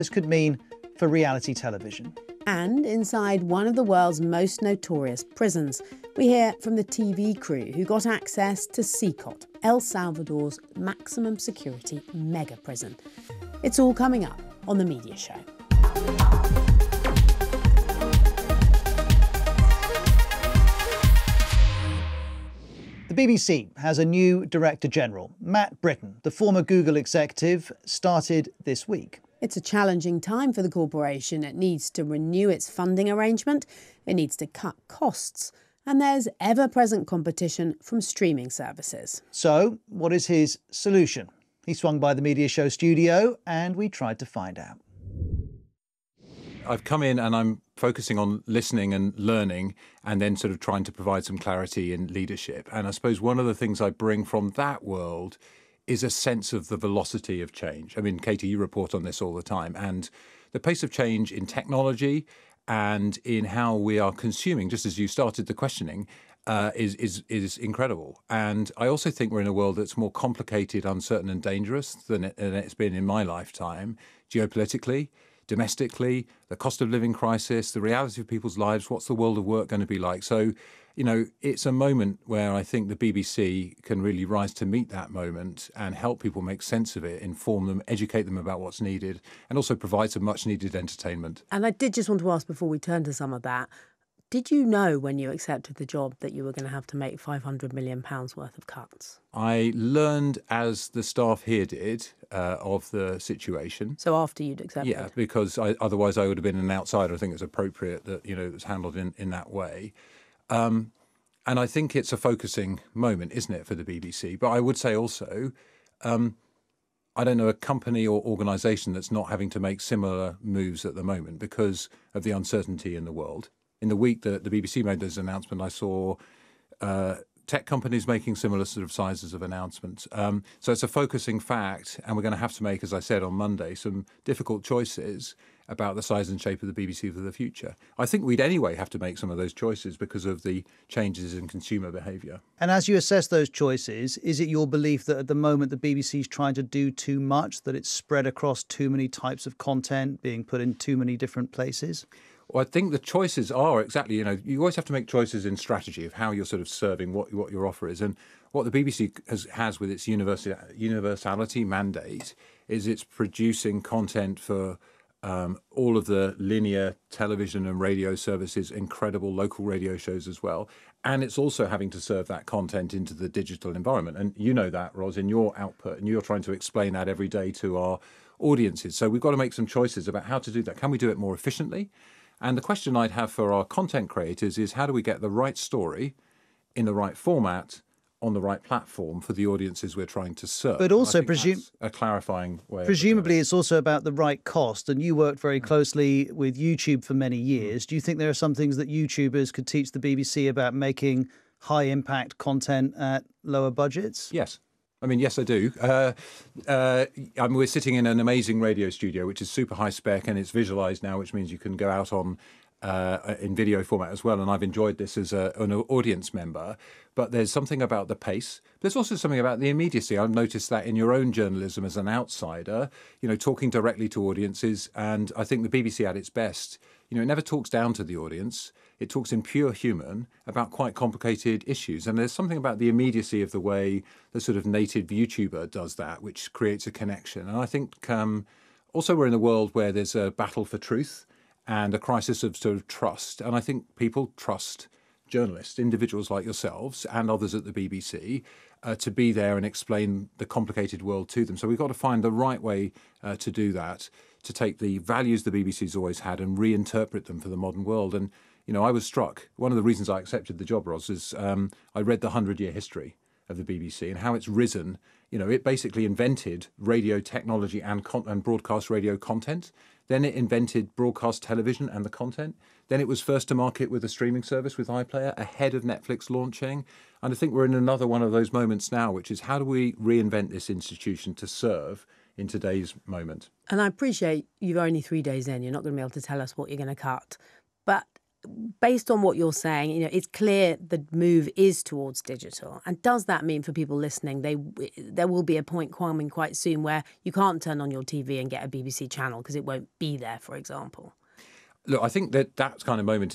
this could mean for reality television. And inside one of the world's most notorious prisons, we hear from the TV crew who got access to CICOT, El Salvador's maximum security mega prison. It's all coming up on The Media Show. The BBC has a new Director General. Matt Britton, the former Google executive, started this week. It's a challenging time for the corporation. It needs to renew its funding arrangement, it needs to cut costs, and there's ever-present competition from streaming services. So, what is his solution? He swung by the Media Show studio and we tried to find out. I've come in and I'm focusing on listening and learning and then sort of trying to provide some clarity in leadership. And I suppose one of the things I bring from that world is a sense of the velocity of change. I mean, Katie, you report on this all the time. And the pace of change in technology and in how we are consuming, just as you started the questioning, is incredible. And I also think we're in a world that's more complicated, uncertain and dangerous than it's been in my lifetime, geopolitically, domestically, the cost of living crisis, the reality of people's lives, what's the world of work going to be like? So, you know, it's a moment where I think the BBC can really rise to meet that moment and help people make sense of it, inform them, educate them about what's needed, and also provide some much needed entertainment. And I did just want to ask before we turn to some of that, did you know when you accepted the job that you were going to have to make £500 million worth of cuts? I learned, as the staff here did, of the situation. So after you'd accepted? Yeah, because otherwise I would have been an outsider. I think it's appropriate that, you know, it was handled in that way. And I think it's a focusing moment, isn't it, for the BBC? But I would say also, I don't know a company or organisation that's not having to make similar moves at the moment because of the uncertainty in the world. In the week that the BBC made this announcement, I saw tech companies making similar sort of sizes of announcements. So it's a focusing fact, and we're going to have to make, as I said on Monday, some difficult choices about the size and shape of the BBC for the future. I think we'd anyway have to make some of those choices because of the changes in consumer behaviour. And as you assess those choices, is it your belief that at the moment the BBC is trying to do too much, that it's spread across too many types of content, being put in too many different places? Well, I think the choices are exactly, you know, you always have to make choices in strategy of how you're sort of serving what your offer is. And what the BBC has with its universality mandate is it's producing content for all of the linear television and radio services, incredible local radio shows as well. And it's also having to serve that content into the digital environment. And you know that, Ros, in your output, and you're trying to explain that every day to our audiences. So we've got to make some choices about how to do that. Can we do it more efficiently? And the question I'd have for our content creators is how do we get the right story in the right format on the right platform for the audiences we're trying to serve? But also, a clarifying way. Presumably, it's also about the right cost. And you worked very closely with YouTube for many years. Do you think there are some things that YouTubers could teach the BBC about making high-impact content at lower budgets? Yes. I mean, yes, I do. We're sitting in an amazing radio studio, which is super high spec, and it's visualized now, which means you can go out on in video format as well. And I've enjoyed this as an audience member. But there's something about the pace. There's also something about the immediacy. I've noticed that in your own journalism as an outsider, you know, talking directly to audiences. And I think the BBC at its best, you know, it never talks down to the audience. It talks in pure human about quite complicated issues. And there's something about the immediacy of the way the sort of native YouTuber does that, which creates a connection. And I think also we're in a world where there's a battle for truth and a crisis of sort of trust. And I think people trust journalists, individuals like yourselves and others at the BBC, to be there and explain the complicated world to them. So we've got to find the right way to do that, to take the values the BBC's always had and reinterpret them for the modern world. And you know, I was struck. One of the reasons I accepted the job, Ros, is I read the 100-year history of the BBC and how it's risen. You know, it basically invented radio technology and broadcast radio content. Then it invented broadcast television and the content. Then it was first to market with a streaming service with iPlayer ahead of Netflix launching. And I think we're in another one of those moments now, which is how do we reinvent this institution to serve in today's moment? And I appreciate you're only 3 days in. You're not going to be able to tell us what you're going to cut. But based on what you're saying, it's clear the move is towards digital. And does that mean for people listening, there will be a point coming quite soon where you can't turn on your TV and get a BBC channel because it won't be there, for example? Look, I think that kind of moment